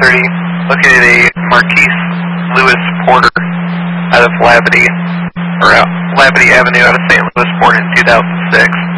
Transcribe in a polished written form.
1030, located a Marquise Lewis Porter out of Labadie Avenue out of St. Louis, born in 2006.